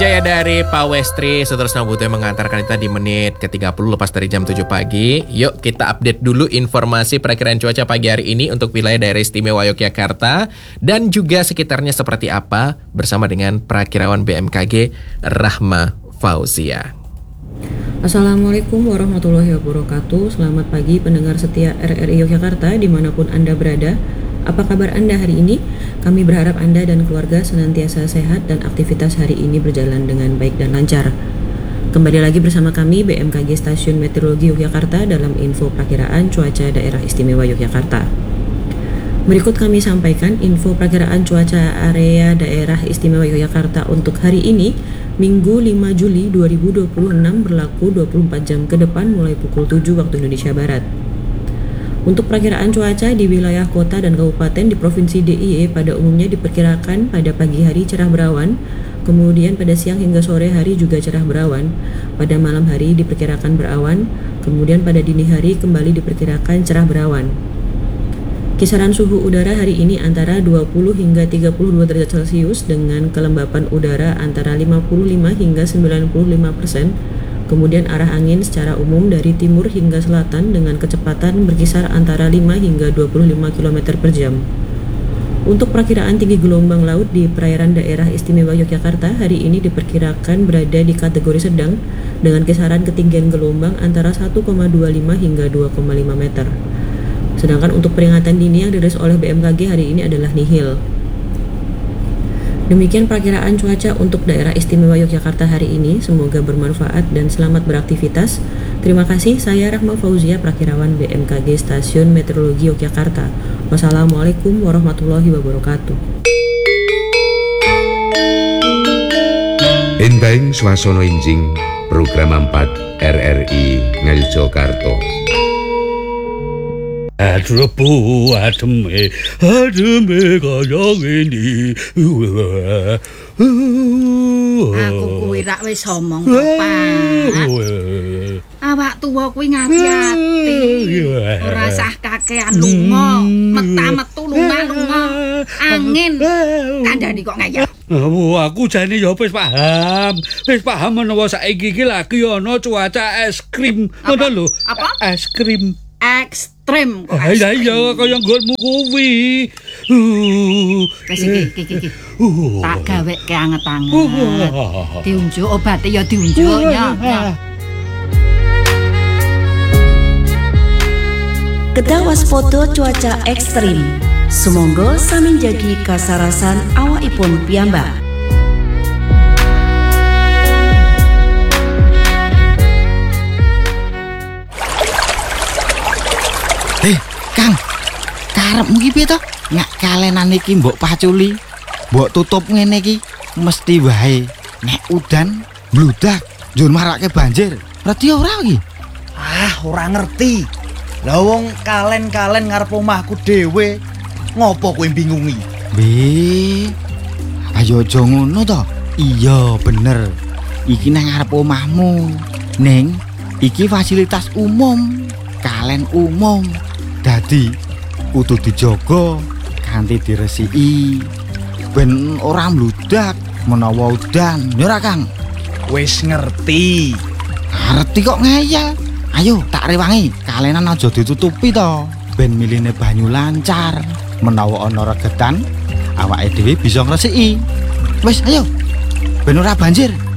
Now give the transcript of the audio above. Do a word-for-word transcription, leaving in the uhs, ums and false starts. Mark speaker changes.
Speaker 1: Wijaya dari Pak Westri seterusnya butuh yang mengantarkan kita di menit ke tiga puluh lepas dari jam tujuh pagi. Yuk kita update dulu informasi perakiraan cuaca pagi hari ini untuk wilayah daerah istimewa Yogyakarta dan juga sekitarnya seperti apa bersama dengan perakirawan B M K G Rahma Fauzia.
Speaker 2: Assalamualaikum warahmatullahi wabarakatuh. Selamat pagi pendengar setia R R I Yogyakarta dimanapun Anda berada. Apa kabar Anda hari ini? Kami berharap Anda dan keluarga senantiasa sehat dan aktivitas hari ini berjalan dengan baik dan lancar. Kembali lagi bersama kami B M K G Stasiun Meteorologi Yogyakarta dalam info perakiraan cuaca daerah istimewa Yogyakarta. Berikut kami sampaikan info perakiraan cuaca area daerah istimewa Yogyakarta untuk hari ini, Minggu lima Juli dua ribu dua puluh enam, berlaku dua puluh empat jam ke depan mulai pukul tujuh waktu Indonesia Barat. Untuk perakiraan cuaca di wilayah kota dan kabupaten di Provinsi D I Y pada umumnya diperkirakan pada pagi hari cerah berawan, kemudian pada siang hingga sore hari juga cerah berawan, pada malam hari diperkirakan berawan, kemudian pada dini hari kembali diperkirakan cerah berawan. Kisaran suhu udara hari ini antara dua puluh hingga tiga puluh dua derajat Celcius dengan kelembapan udara antara lima puluh lima hingga sembilan puluh lima persen. Kemudian arah angin secara umum dari timur hingga selatan dengan kecepatan berkisar antara lima hingga dua puluh lima kilometer per jam. Untuk perakiraan tinggi gelombang laut di perairan daerah istimewa Yogyakarta hari ini diperkirakan berada di kategori sedang dengan kisaran ketinggian gelombang antara satu koma dua lima hingga dua koma lima meter. Sedangkan untuk peringatan dini yang dirilis oleh B M K G hari ini adalah nihil. Demikian perakiraan cuaca untuk daerah istimewa Yogyakarta hari ini. Semoga bermanfaat dan selamat beraktivitas. Terima kasih, saya Rahma Fauzia, perakirawan B M K G Stasiun Meteorologi Yogyakarta. Wassalamualaikum warahmatullahi wabarakatuh.
Speaker 3: Enteng swasana enjing program empat R R I Ngayogyakarta.
Speaker 4: Aduh bu, ademe, ademe kaya ngene.
Speaker 5: Aku kuwi rak wis omong kok, Pak. Awak tuwa kuwi ngati-ati. Ora sah kakean lunga, meta-metu lunga-lunga. Angin kandhani kok ngayal.
Speaker 4: Bu, aku jane ya wis paham. Wis paham menawa saiki iki lagi ana cuaca es krim. Ngono lho.
Speaker 5: Apa?
Speaker 4: Es krim.
Speaker 5: Ekstrem kok.
Speaker 4: Iya iya kaya nggonmu kuwi. Uh.
Speaker 5: Wis iki iki iki. Tak gaweke anget-anget. Diunjuk obate ya diunjuk ya.
Speaker 6: Kedah waspada cuaca ekstrim. Sumangga sami njagi kasarasan awakipun piyambak.
Speaker 7: Hei, Kang, karepmu ki piye to? Nek kalenan iki mbok paculi, mbok tutup ngene iki, mesti wae nek udan bludak njur marake banjir. Berarti ora iki?
Speaker 8: Ah, ora ngerti. Lah wong kalen-kalen ngarep omahku dhewe. Ngopo kowe bingungi?
Speaker 7: Be. Ayo aja ngono to. Iya, bener. Iki nang ngarep omahmu. Ning, iki fasilitas umum. Kalen umum. Dadi kudu dijaga kanthi diresiki ben ora mludak menawa udan. Ya ora, Kang?
Speaker 8: Wis ngerti.
Speaker 7: Ngerti kok ngeyel. Ayo tak rewangi, kalenan aja ditutupi to ben miline banyu lancar. Menawa ana regedan awake dhewe bisa ngresiki. Wis ayo ben ora banjir.